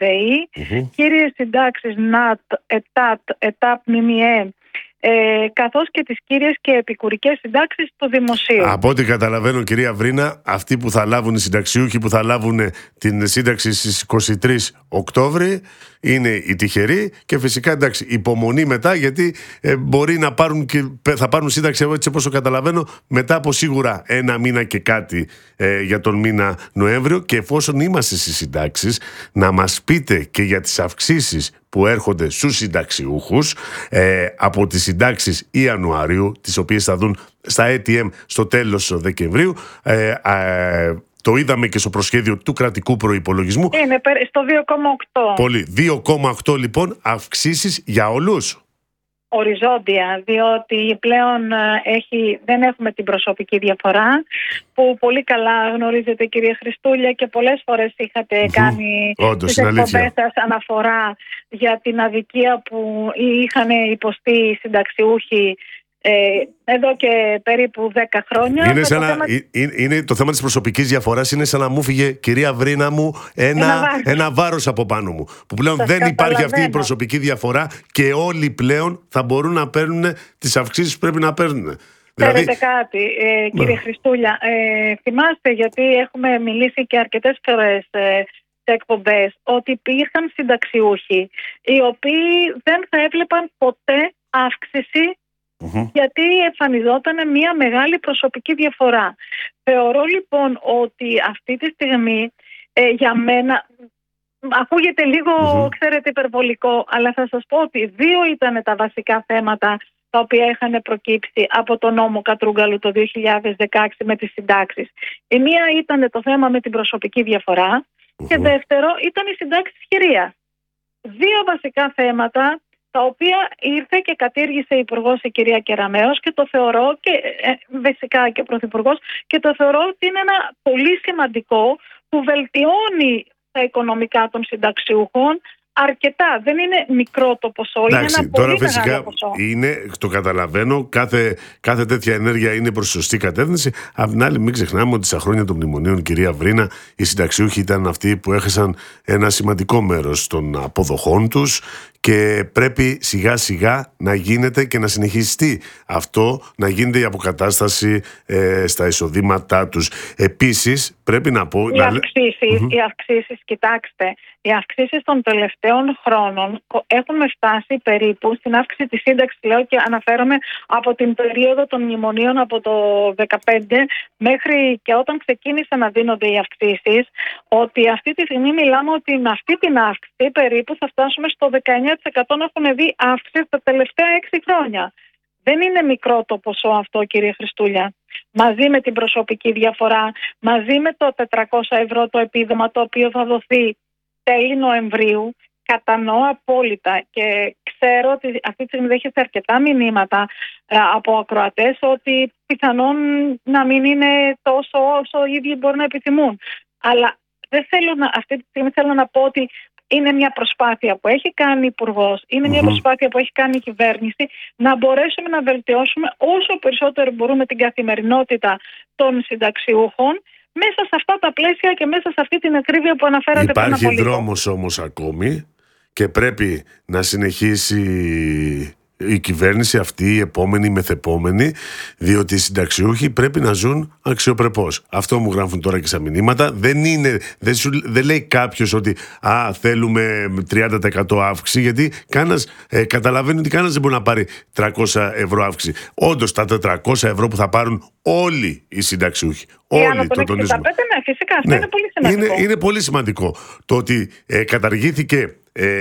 ΔΕΗ, κύριες συντάξεις ΝΑΤ, ΕΤΑΤ, ΕΤΑΠ, ΜΜΕ, καθώς και τις κύριες και επικουρικές συντάξεις του δημοσίου. Από ό,τι καταλαβαίνω, κυρία Βρίνα, αυτοί που θα λάβουν οι συνταξιούχοι που θα λάβουν την σύνταξη στις 23 Οκτώβρη είναι οι τυχεροί και φυσικά εντάξει, υπομονή μετά, γιατί μπορεί να πάρουν και θα πάρουν σύνταξη, έτσι όπως το καταλαβαίνω, μετά από σίγουρα ένα μήνα και κάτι για τον μήνα Νοέμβριο, και εφόσον είμαστε στις συντάξεις, να μας πείτε και για τις αυξήσεις που έρχονται στους συνταξιούχους από τις συντάξεις Ιανουαρίου, τις οποίες θα δουν στα ATM στο τέλος Δεκεμβρίου. Το είδαμε και στο προσχέδιο του κρατικού προϋπολογισμού. Είναι στο 2,8. Πολύ. 2,8 λοιπόν αυξήσεις για όλους. Οριζόντια, διότι πλέον δεν έχουμε την προσωπική διαφορά που πολύ καλά γνωρίζετε, κυρία Χριστούλια, και πολλές φορές είχατε κάνει στις εκπομπές σας αναφορά για την αδικία που είχαν υποστεί οι συνταξιούχοι εδώ και περίπου 10 χρόνια. Είναι το θέμα της προσωπικής διαφοράς, είναι σαν να μου φύγε, κυρία Βρίνα μου, ένα βάρος από πάνω μου. Που πλέον δεν υπάρχει αυτή η προσωπική διαφορά και όλοι πλέον θα μπορούν να παίρνουν τις αυξήσεις που πρέπει να παίρνουν. Ξέρετε κάτι, κύριε Χριστούλια, θυμάστε, γιατί έχουμε μιλήσει και αρκετές φορές σε εκπομπές, ότι υπήρχαν συνταξιούχοι οι οποίοι δεν θα έβλεπαν ποτέ αύξηση, γιατί εμφανιζόταν μια μεγάλη προσωπική διαφορά. Θεωρώ λοιπόν ότι αυτή τη στιγμή για μένα ακούγεται λίγο, ξέρετε, υπερβολικό, αλλά θα σας πω ότι δύο ήταν τα βασικά θέματα τα οποία είχαν προκύψει από τον νόμο Κατρούγκαλου το 2016 με τις συντάξεις. Η μία ήταν το θέμα με την προσωπική διαφορά και δεύτερο ήταν η συντάξη χειρία. Δύο βασικά θέματα τα οποία ήρθε και κατήργησε η Υπουργός, η κυρία Κεραμέως, και το θεωρώ, και φυσικά και ο Πρωθυπουργός, και το θεωρώ ότι είναι ένα πολύ σημαντικό που βελτιώνει τα οικονομικά των συνταξιούχων αρκετά. Δεν είναι μικρό το ποσό, είναι ένα πολύ μεγάλο ποσό. Το καταλαβαίνω, κάθε τέτοια ενέργεια είναι προς σωστή κατεύθυνση. Απ' την άλλη, μην ξεχνάμε ότι στα χρόνια των μνημονίων, κυρία Βρίνα, οι συνταξιούχοι ήταν αυτοί που έχασαν ένα σημαντικό μέρος των αποδοχών τους και πρέπει σιγά σιγά να γίνεται και να συνεχιστεί αυτό, να γίνεται η αποκατάσταση στα εισοδήματά τους. Επίσης, πρέπει να πω... Οι αυξήσεις, κοιτάξτε, οι αυξήσεις των τελευταίων χρόνων έχουν φτάσει περίπου στην αύξηση της σύνταξης, λέω, και αναφέρομαι από την περίοδο των μνημονίων από το 2015 μέχρι και όταν ξεκίνησαν να δίνονται οι αυξήσεις, ότι αυτή τη στιγμή μιλάμε ότι με αυτή την αύξηση περίπου θα φτάσουμε στο 19% να έχουν δει αύξηση τα τελευταία 6 χρόνια. Δεν είναι μικρό το ποσό αυτό, κύριε Χριστούλια. Μαζί με την προσωπική διαφορά, μαζί με το 400 ευρώ το επίδομα το οποίο θα δοθεί τέλη Νοεμβρίου, κατανοώ απόλυτα και ξέρω ότι αυτή τη στιγμή δέχεστε αρκετά μηνύματα από ακροατές ότι πιθανόν να μην είναι τόσο όσο οι ίδιοι μπορούν να επιθυμούν. Αλλά αυτή τη στιγμή θέλω να πω ότι είναι μια προσπάθεια που έχει κάνει ο Υπουργός, είναι μια προσπάθεια που έχει κάνει η κυβέρνηση να μπορέσουμε να βελτιώσουμε όσο περισσότερο μπορούμε την καθημερινότητα των συνταξιούχων μέσα σε αυτά τα πλαίσια και μέσα σε αυτή την ακρίβεια που αναφέρατε πριν από λίγο. Υπάρχει δρόμος όμως ακόμη και πρέπει να συνεχίσει η κυβέρνηση αυτή, η επόμενη, η μεθεπόμενη, διότι οι συνταξιούχοι πρέπει να ζουν αξιοπρεπώς. Αυτό μου γράφουν τώρα και σαν μηνύματα. Δεν λέει κάποιος ότι θέλουμε 30% αύξηση, γιατί καταλαβαίνει ότι κανένας δεν μπορεί να πάρει 300 ευρώ αύξηση. Όντως, τα 400 ευρώ που θα πάρουν όλοι οι συνταξιούχοι. Όλοι, το τονίζουμε. Ναι, φυσικά, αυτό είναι πολύ σημαντικό. Είναι πολύ σημαντικό. Το ότι καταργήθηκε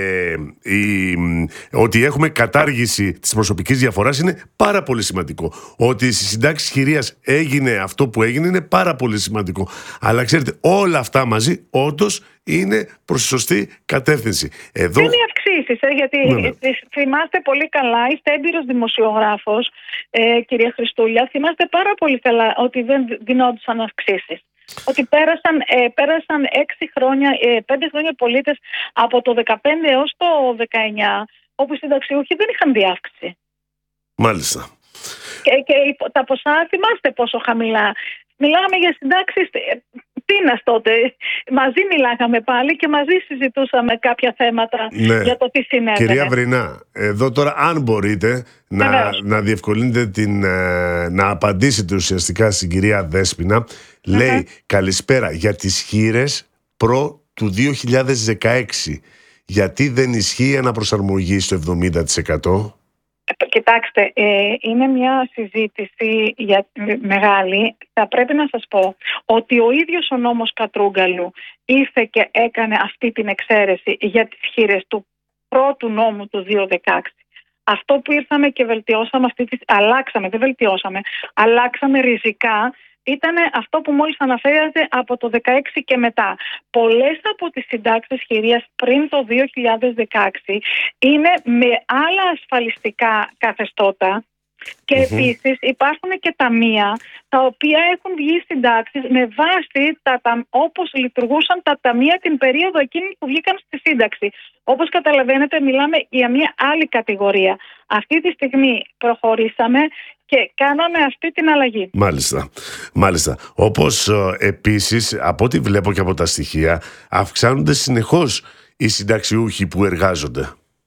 ότι έχουμε κατάργηση της προσωπικής διαφοράς είναι πάρα πολύ σημαντικό. Ότι στις συντάξεις χειρίας έγινε αυτό που έγινε είναι πάρα πολύ σημαντικό. Αλλά ξέρετε, όλα αυτά μαζί όντως είναι προς τη σωστή κατεύθυνση. Δεν είναι αυξήσεις, γιατί θυμάστε πολύ καλά, είστε έμπειρος δημοσιογράφος, κυρία Χριστούλια, θυμάστε πάρα πολύ καλά ότι δεν δινόντουσαν αυξήσεις. Ότι πέρασαν 6 χρόνια, 5 χρόνια πολίτες από το 2015 έως το 2019, όπου οι συνταξιούχοι δεν είχαν διαύξηση. Μάλιστα. Και τα ποσά θυμάστε πόσο χαμηλά. Μιλάμε για συντάξεις Αθήνας τότε. Μαζί μιλάγαμε πάλι και μαζί συζητούσαμε κάποια θέματα για το τι συνέβαινε. Κυρία Βρινά, εδώ τώρα αν μπορείτε να διευκολύνετε να απαντήσετε ουσιαστικά στην κυρία Δέσποινα. Λέει καλησπέρα, για τις χήρες προ του 2016. Γιατί δεν ισχύει η αναπροσαρμογή στο 70%? Κοιτάξτε, είναι μια συζήτηση μεγάλη. Θα πρέπει να σας πω ότι ο ίδιος ο νόμος Κατρούγκαλου ήρθε και έκανε αυτή την εξαίρεση για τις χήρες του πρώτου νόμου του 2016. Αυτό που ήρθαμε και βελτιώσαμε, αλλάξαμε ριζικά, ήταν αυτό που μόλις αναφέρατε από το 2016 και μετά. Πολλές από τις συντάξεις χειρίας πριν το 2016 είναι με άλλα ασφαλιστικά καθεστώτα και επίσης υπάρχουν και ταμεία τα οποία έχουν βγει συντάξεις με βάση όπως λειτουργούσαν τα ταμεία την περίοδο εκείνη που βγήκαν στη σύνταξη. Όπως καταλαβαίνετε, μιλάμε για μια άλλη κατηγορία. Αυτή τη στιγμή προχωρήσαμε και κάναμε αυτή την αλλαγή. Μάλιστα. Όπως επίσης, από ό,τι βλέπω και από τα στοιχεία, αυξάνονται συνεχώς οι συνταξιούχοι που εργάζονται.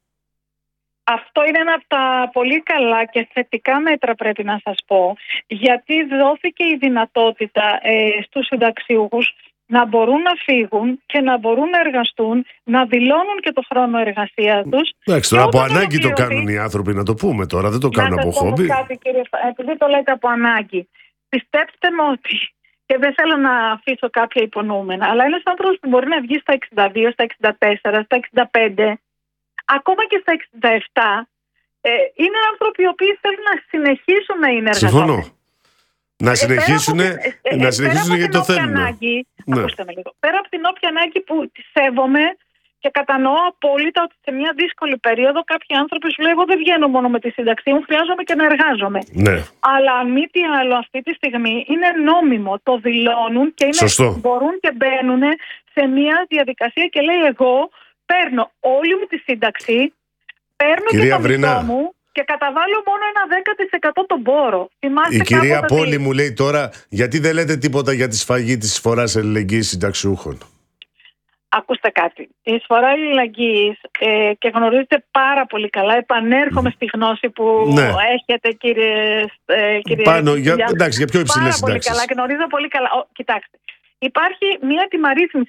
Αυτό είναι ένα από τα πολύ καλά και θετικά μέτρα, πρέπει να σας πω, γιατί δόθηκε η δυνατότητα στους συνταξιούχους να μπορούν να φύγουν και να μπορούν να εργαστούν, να δηλώνουν και το χρόνο εργασίας τους. Εντάξει, τώρα από ανάγκη το κάνουν οι άνθρωποι, να το πούμε τώρα, δεν το κάνουν από χόμπι. Επειδή το λέτε από ανάγκη, πιστέψτε με ότι, και δεν θέλω να αφήσω κάποια υπονοούμενα, αλλά ένας άνθρωπος που μπορεί να βγει στα 62, στα 64, στα 65, ακόμα και στα 67, είναι άνθρωποι οι οποίοι θέλουν να συνεχίσουν να είναι εργαζόμενοι. Συμφωνώ. Να συνεχίσουν γιατί το θέλουν. Ακούστε με λίγο. Πέρα από την όποια ανάγκη που τη σέβομαι και κατανοώ απόλυτα ότι σε μια δύσκολη περίοδο κάποιοι άνθρωποι σου λέγουν δεν βγαίνω μόνο με τη σύνταξή μου, χρειάζομαι και να εργάζομαι. Ναι. Αλλά αν μη τι άλλο, αυτή τη στιγμή είναι νόμιμο. Το δηλώνουν και μπορούν και μπαίνουν σε μια διαδικασία και λέει εγώ παίρνω όλη μου τη σύνταξη, παίρνω και το μισθό μου και καταβάλω μόνο ένα 10% τον πόρο. Η κυρία Πόλη μου λέει τώρα, γιατί δεν λέτε τίποτα για τη σφαγή της εισφοράς αλληλεγγύης συνταξιούχων? Ακούστε κάτι. Η εισφορά αλληλεγγύης και γνωρίζετε πάρα πολύ καλά, επανέρχομαι στη γνώση που έχετε κύριε Πάνω, για πιο υψηλές συντάξεις. Πάρα πολύ καλά, γνωρίζω πολύ καλά. Κοιτάξτε. Υπάρχει μια τιμαρρύθμιση.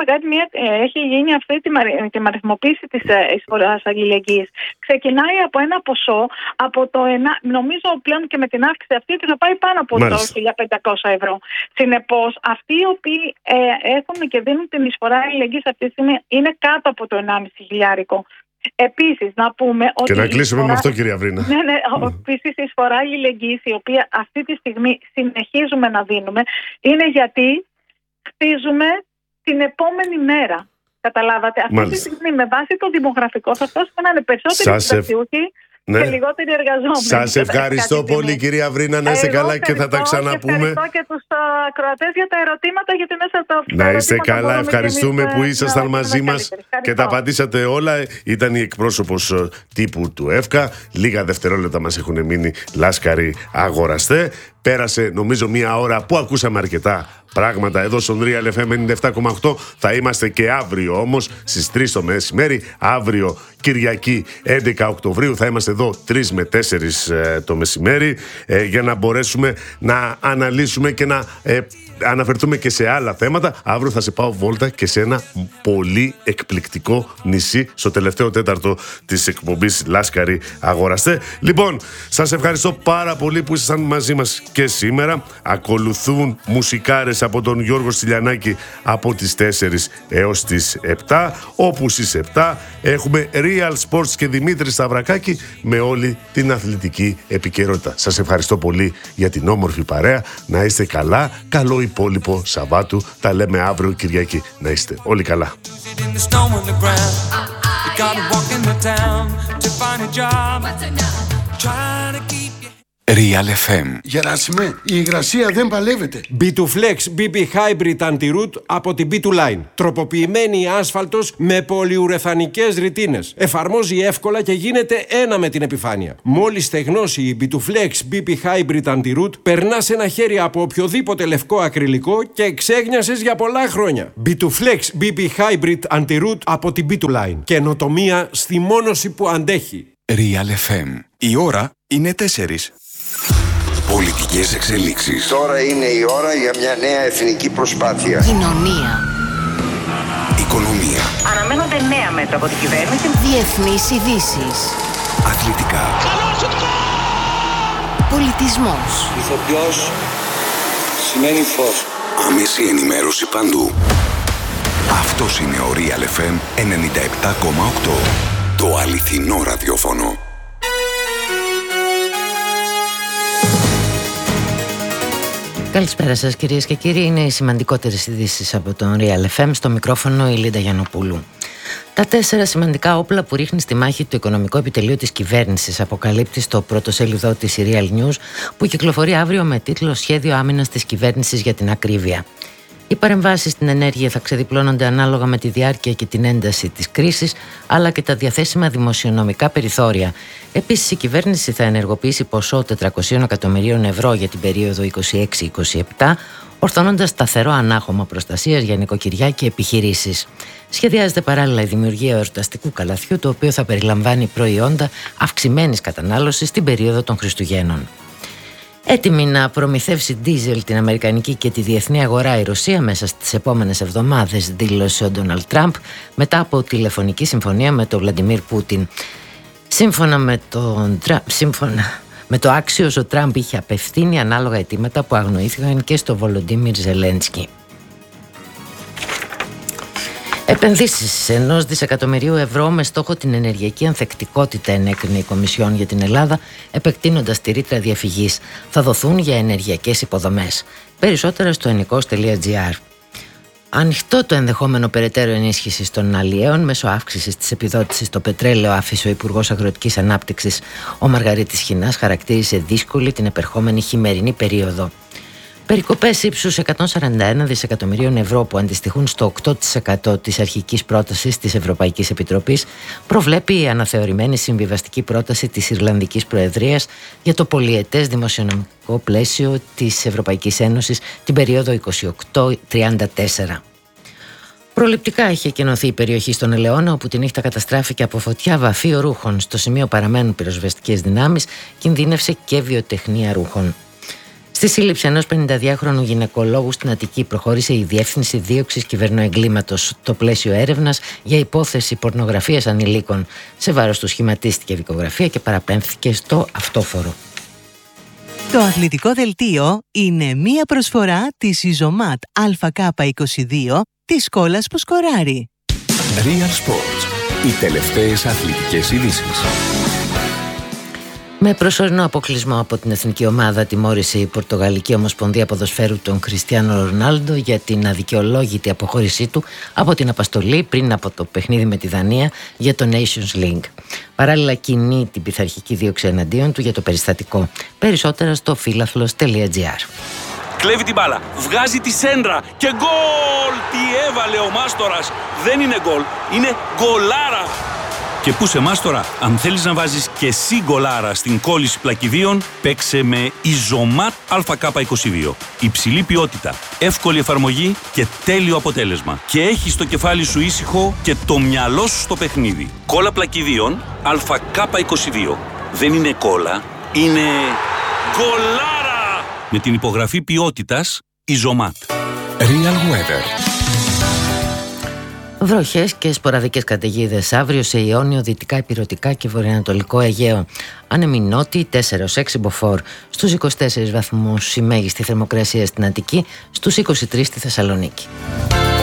Έχει γίνει αυτή η τιμαριθμοποίηση της εισφοράς αλληλεγγύης. Ξεκινάει από ένα ποσό, νομίζω πλέον και με την αύξηση αυτή θα πάει πάνω από το 1.500 ευρώ. Συνεπώς, αυτοί οι οποίοι έχουν και δίνουν την εισφορά αλληλεγγύης αυτή τη στιγμή είναι κάτω από το 1.500 χιλιάρικο. Επίσης, να πούμε ότι. Και να κλείσουμε με αυτό, κυρία Βρίνα. Επίσης, η εισφορά αλληλεγγύης, η οποία αυτή τη στιγμή συνεχίζουμε να δίνουμε, είναι γιατί χτίζουμε την επόμενη μέρα. Καταλάβατε. Αυτή τη στιγμή, με βάση το δημογραφικό, θα φτάσουμε να είναι περισσότεροι συνταξιούχοι και λιγότεροι εργαζόμενοι. Σας ευχαριστώ πολύ, κυρία Βρίνα. Να είστε καλά και θα τα ξαναπούμε. Ευχαριστώ και τους ακροατές για τα ερωτήματα, γιατί μέσα από τα να είστε καλά. Ευχαριστούμε που ήσασταν μαζί μας και τα απαντήσατε όλα. Ήταν η εκπρόσωπος τύπου του ΕΦΚΑ. Λίγα δευτερόλεπτα μας έχουν μείνει, Λάσκαροι αγοραστέ. Πέρασε νομίζω μία ώρα που ακούσαμε αρκετά πράγματα εδώ στον Real FM 97,8. Θα είμαστε και αύριο όμως στις 3 το μεσημέρι. Αύριο Κυριακή 11 Οκτωβρίου θα είμαστε εδώ 3 με 4 το μεσημέρι για να μπορέσουμε να αναλύσουμε και να αναφερθούμε και σε άλλα θέματα. Αύριο θα σε πάω βόλτα και σε ένα πολύ εκπληκτικό νησί στο τελευταίο τέταρτο της εκπομπής Λάσκαροι αγοραστέ. Λοιπόν, σας ευχαριστώ πάρα πολύ που ήσασταν μαζί μας και σήμερα. Ακολουθούν μουσικάρες από τον Γιώργο Στυλιανάκη από τις 4 έως τις 7, όπου στις 7 έχουμε Real Sports και Δημήτρη Σταυρακάκη με όλη την αθλητική επικαιρότητα. Σας ευχαριστώ πολύ για την όμορφη παρέα. Να είστε καλά. Καλό υπόλοιπο Σαββάτου. Τα λέμε αύριο Κυριακή. Να είστε όλοι καλά. Real FM. Γεράσιμε, η υγρασία δεν παλεύεται. B2Flex BB Hybrid Anti-Root από την B2Line. Τροποποιημένη άσφαλτος με πολυουρεθανικές ρητίνες. Εφαρμόζει εύκολα και γίνεται ένα με την επιφάνεια. Μόλις στεγνώσει η B2Flex BB Hybrid Anti-Root, περνάς ένα χέρι από οποιοδήποτε λευκό ακριλικό και ξέγνιασες για πολλά χρόνια. B2Flex BB Hybrid Anti-Root από την B2Line. Καινοτομία στη μόνωση που αντέχει. Real FM. Η ώρα είναι 4. Πολιτικές εξελίξεις. Τώρα είναι η ώρα για μια νέα εθνική προσπάθεια. Κοινωνία. Οικονομία. Αναμένονται νέα μέτρα από την κυβέρνηση. Διεθνείς ειδήσεις. Αθλητικά. Πολιτισμός. Ηθοποιός σημαίνει φως. Άμεση ενημέρωση παντού. Αυτός είναι ο Real FM 97,8. Το αληθινό ραδιόφωνο. Καλησπέρα σας κυρίες και κύριοι. Είναι οι σημαντικότερες ειδήσεις από τον Real FM. Στο μικρόφωνο η Λίντα Γιαννοπούλου. Τα 4 σημαντικά όπλα που ρίχνει στη μάχη το οικονομικό επιτελείο της κυβέρνησης, αποκαλύπτει στο πρωτοσέλιδό της η Real News, που κυκλοφορεί αύριο με τίτλο «Σχέδιο άμυνας της κυβέρνησης για την ακρίβεια». Οι παρεμβάσεις στην ενέργεια θα ξεδιπλώνονται ανάλογα με τη διάρκεια και την ένταση της κρίσης, αλλά και τα διαθέσιμα δημοσιονομικά περιθώρια. Επίσης, η κυβέρνηση θα ενεργοποιήσει ποσό 400 εκατομμυρίων ευρώ για την περίοδο 26-27, ορθώνοντας σταθερό ανάχωμα προστασίας για νοικοκυριά και επιχειρήσεις. Σχεδιάζεται παράλληλα η δημιουργία εορταστικού καλαθιού, το οποίο θα περιλαμβάνει προϊόντα αυξημένης κατανάλωσης στην περίοδο των Χριστουγέννων. Έτοιμη να προμηθεύσει ντίζελ την αμερικανική και τη διεθνή αγορά η Ρωσία μέσα στις επόμενες εβδομάδες, δήλωσε ο Ντόναλντ Τραμπ μετά από τηλεφωνική συμφωνία με τον Βλαντιμίρ Πούτιν. Σύμφωνα με το Axios, ο Τραμπ είχε απευθύνει ανάλογα αιτήματα που αγνοήθηκαν και στο Βολοντίμιρ Ζελένσκι. Επενδύσεις 1 δισεκατομμυρίου ευρώ με στόχο την ενεργειακή ανθεκτικότητα ενέκρινε η Κομισιόν για την Ελλάδα, επεκτείνοντας τη ρήτρα διαφυγής. Θα δοθούν για ενεργειακές υποδομές. Περισσότερα στο ennikos.gr. Ανοιχτό το ενδεχόμενο περαιτέρω ενίσχυσης των αλλιέων μέσω αύξησης της επιδότησης στο πετρέλαιο, άφησε ο Υπουργός Αγροτικής Ανάπτυξης. Ο Μαργαρίτης Χινάς χαρακτήρισε δύσκολη την επερχόμενη χειμερινή περίοδο. Περικοπές ύψους 141 δισεκατομμυρίων ευρώ, που αντιστοιχούν στο 8% της αρχικής πρότασης της Ευρωπαϊκής Επιτροπής, προβλέπει η αναθεωρημένη συμβιβαστική πρόταση της Ιρλανδικής Προεδρίας για το πολυετές δημοσιονομικό πλαίσιο της Ευρωπαϊκής Ένωσης την περίοδο 28-34. Προληπτικά έχει εκκενωθεί η περιοχή στον Ελαιώνα, όπου τη νύχτα καταστράφηκε από φωτιά βαφείο ρούχων. Στο σημείο παραμένουν πυροσβεστικές δυνάμεις, κινδύνευσε και βιοτεχνία ρούχων. Στη σύλληψη ενός 52χρονου γυναικολόγου στην Αττική προχώρησε η Διεύθυνση Δίωξης Κυβερνοεγκλήματος στο πλαίσιο έρευνας για υπόθεση πορνογραφίας ανηλίκων. Σε βάρος του σχηματίστηκε δικογραφία και παραπέμφθηκε στο αυτόφορο. Το αθλητικό δελτίο είναι μία προσφορά της Ιζωμάτ ΑΚ22 της σκόλας που σκοράρει. Real Sports. Οι τελευταίες αθλητικές ειδήσεις. Με προσωρινό αποκλεισμό από την εθνική ομάδα, τιμώρησε η Πορτογαλική Ομοσπονδία Ποδοσφαίρου τον Κριστιάνο Ρονάλντο για την αδικαιολόγητη αποχώρησή του από την αποστολή πριν από το παιχνίδι με τη Δανία για το Nations League. Παράλληλα, κινεί την πειθαρχική δίωξη εναντίον του για το περιστατικό. Περισσότερα στο φίλαθλος.gr. Κλέβει την μπάλα, βγάζει τη σέντρα και γκολ! Τι έβαλε ο Μάστορας! Δεν είναι γκολ, είναι γκολάρα! Και πού σε Μάστορα, αν θέλεις να βάζεις και εσύ γκολάρα στην κόλληση πλακιδίων, παίξε με Ιζωμάτ ΑΚ22. Υψηλή ποιότητα, εύκολη εφαρμογή και τέλειο αποτέλεσμα. Και έχεις το κεφάλι σου ήσυχο και το μυαλό σου στο παιχνίδι. Κόλλα πλακιδίων ΑΚ22. Δεν είναι κόλλα, είναι γκολάρα! Με την υπογραφή ποιότητας Ιζωμάτ. Real Weather. Βροχές και σποραδικές καταιγίδες αύριο σε Ιόνιο, δυτικά ηπειρωτικά και βορειοανατολικό Αιγαίο. Άνεμοι νότιοι 4-6 μποφόρ. Στους 24 βαθμούς η μέγιστη θερμοκρασία στην Αττική, στους 23 στη Θεσσαλονίκη.